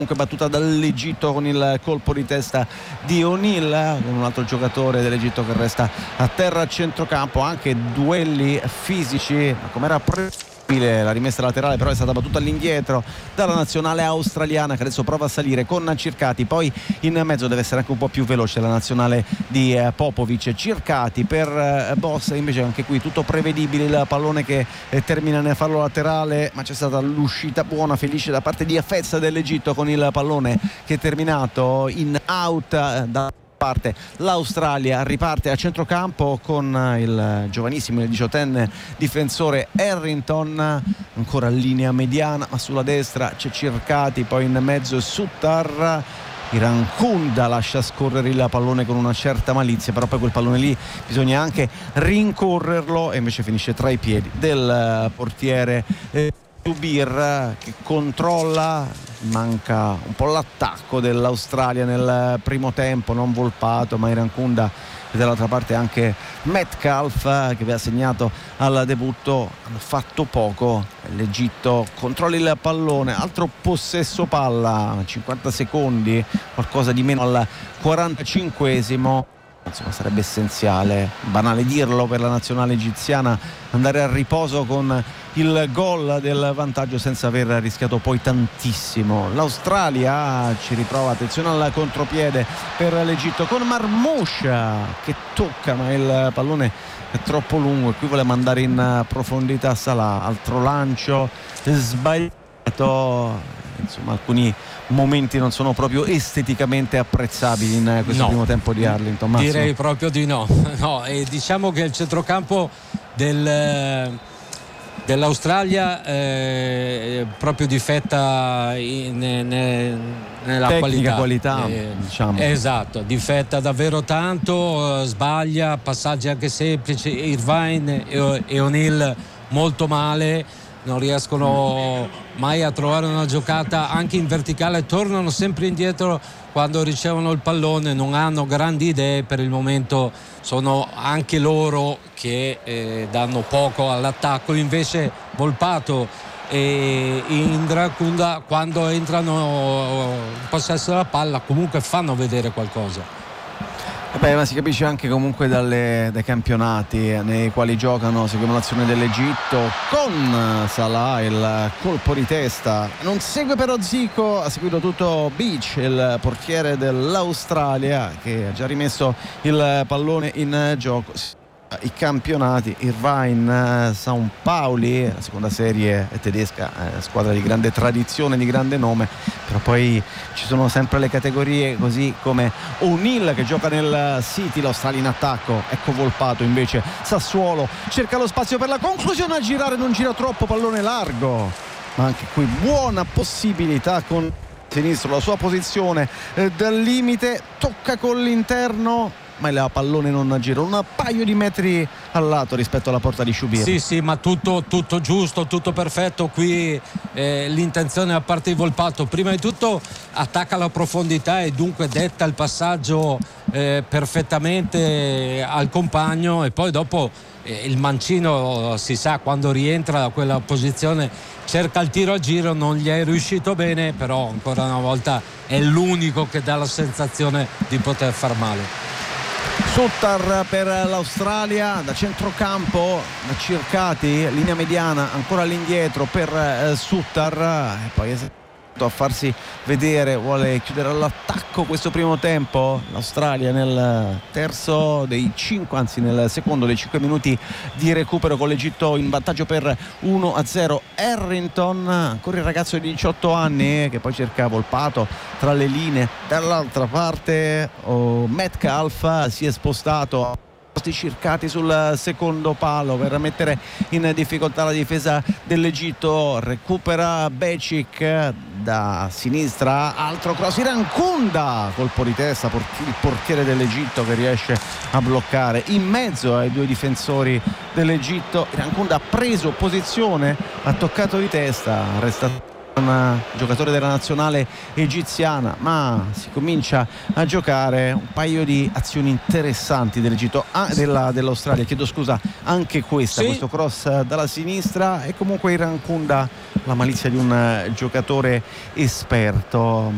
battuta dall'Egitto con il colpo di testa di O'Neill, con un altro giocatore dell'Egitto che resta a terra a centrocampo. Anche duelli fisici, ma com'era la rimessa laterale, però è stata battuta all'indietro dalla nazionale australiana, che adesso prova a salire con Circati. Poi in mezzo deve essere anche un po' più veloce la nazionale di Popovic. Circati per Boss, invece anche qui tutto prevedibile, il pallone che termina nel fallo laterale, ma c'è stata l'uscita buona, felice da parte di Fez dell'Egitto, con il pallone che è terminato in out da parte. L'Australia riparte a centrocampo con il giovanissimo, il 18enne difensore Harrington, ancora linea mediana, ma sulla destra c'è Circati, poi in mezzo Suttar. Irankunda lascia scorrere il pallone con una certa malizia, però poi quel pallone lì bisogna anche rincorrerlo, e invece finisce tra i piedi del portiere Subir, che controlla. Manca un po' l'attacco dell'Australia nel primo tempo, non Volpato ma Irankunda, e dall'altra parte anche Metcalf, che aveva segnato al debutto. Hanno fatto poco. L'Egitto controlla il pallone, altro possesso palla, 50 secondi, qualcosa di meno al 45esimo. Insomma, sarebbe essenziale, banale dirlo, per la nazionale egiziana andare a riposo con il gol del vantaggio senza aver rischiato poi tantissimo. L'Australia ci riprova, attenzione al contropiede per l'Egitto con Marmoush che tocca, ma il pallone è troppo lungo e qui vuole mandare in profondità Salah. Altro lancio sbagliato. Insomma, alcuni momenti non sono proprio esteticamente apprezzabili in questo primo tempo di Arlington. Massimo? Direi proprio di no. E diciamo che il centrocampo dell'Australia proprio difetta nella qualità diciamo. Esatto, difetta davvero tanto, sbaglia passaggi anche semplici. Irvine e O'Neill molto male, non riescono mai a trovare una giocata anche in verticale, tornano sempre indietro quando ricevono il pallone, non hanno grandi idee per il momento, sono anche loro che danno poco all'attacco. Invece Volpato e Irankunda, quando entrano in possesso della palla, comunque fanno vedere qualcosa. Ma si capisce anche comunque dai campionati nei quali giocano. Seguiamo l'azione dell'Egitto con Salah, il colpo di testa non segue però Zico, ha seguito tutto Beach, il portiere dell'Australia, che ha già rimesso il pallone in gioco. I campionati, Irvine, San Pauli, la seconda serie tedesca, squadra di grande tradizione, di grande nome, però poi ci sono sempre le categorie, così come O'Neill che gioca nel City. L'Australia in attacco, ecco Volpato invece. Sassuolo cerca lo spazio per la conclusione, a girare, non gira troppo, pallone largo, ma anche qui buona possibilità con sinistro, la sua posizione dal limite, tocca con l'interno, ma il pallone non gira, un paio di metri al lato rispetto alla porta di Shubir. Sì, ma tutto giusto, tutto perfetto. Qui l'intenzione da parte di Volpato, prima di tutto attacca la profondità e dunque detta il passaggio perfettamente al compagno, e poi dopo il mancino, si sa, quando rientra da quella posizione cerca il tiro a giro, non gli è riuscito bene, però ancora una volta è l'unico che dà la sensazione di poter far male. Suttar per l'Australia da centrocampo, da Circati, linea mediana, ancora all'indietro per Suttar, e poi a farsi vedere, vuole chiudere l'attacco questo primo tempo. L'Australia nel terzo dei 5, anzi nel secondo dei 5 minuti di recupero, con l'Egitto in vantaggio per 1-0. Harrington, ancora il ragazzo di 18 anni che poi cerca Volpato tra le linee, dall'altra parte Metcalf si è spostato, Circati sul secondo palo per mettere in difficoltà la difesa dell'Egitto. Recupera Becic da sinistra, altro cross, Irankunda, colpo di testa, il portiere dell'Egitto che riesce a bloccare in mezzo ai due difensori dell'Egitto. Irankunda ha preso posizione, ha toccato di testa, resta un giocatore della nazionale egiziana, ma si comincia a giocare. Un paio di azioni interessanti dell'Egitto, dell'Australia, chiedo scusa, anche questa, sì. Questo cross dalla sinistra, e comunque Irankunda, la malizia di un giocatore esperto.